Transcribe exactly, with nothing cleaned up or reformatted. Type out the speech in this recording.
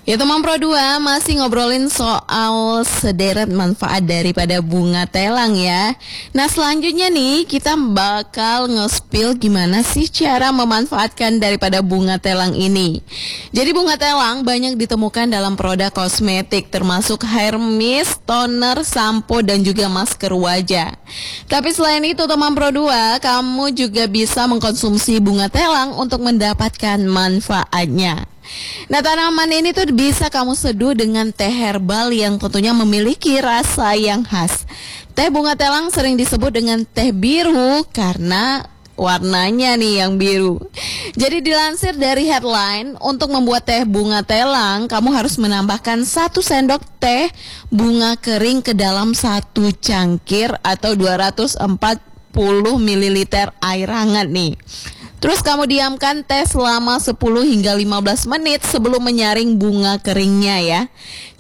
Ya teman Pro dua masih ngobrolin soal sederet manfaat daripada bunga telang ya. Nah selanjutnya nih kita bakal nge-spill gimana sih cara memanfaatkan daripada bunga telang ini. Jadi bunga telang banyak ditemukan dalam produk kosmetik termasuk hair mist, toner, sampo dan juga masker wajah. Tapi selain itu teman Pro dua, kamu juga bisa mengkonsumsi bunga telang untuk mendapatkan manfaatnya. Nah tanaman ini tuh bisa kamu seduh dengan teh herbal yang tentunya memiliki rasa yang khas. Teh bunga telang sering disebut dengan teh biru karena warnanya nih yang biru. Jadi dilansir dari headline, untuk membuat teh bunga telang, kamu harus menambahkan satu sendok teh bunga kering ke dalam satu cangkir atau dua ratus empat puluh mililiter air hangat nih. Terus kamu diamkan teh selama sepuluh hingga lima belas menit sebelum menyaring bunga keringnya ya.